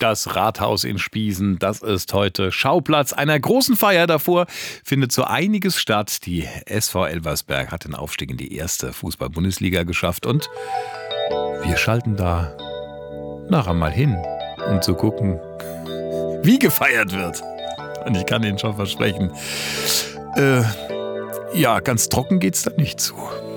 Das Rathaus in Spiesen, das ist heute Schauplatz einer großen Feier. Davor findet so einiges statt. Die SV Elversberg hat den Aufstieg in die erste Fußball-Bundesliga geschafft und wir schalten da nachher mal hin, um zu gucken, wie gefeiert wird. Und ich kann Ihnen schon versprechen, ganz trocken geht's da nicht zu.